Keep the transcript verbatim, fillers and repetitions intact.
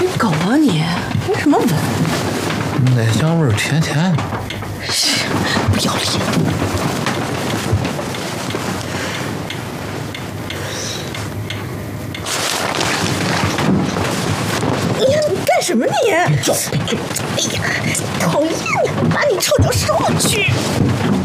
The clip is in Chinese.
你狗啊你！闻什么闻？ 奶香味儿甜甜的。 不要脸！你你干什么你？ 走！ 哎呀，讨厌！把你臭脚收去！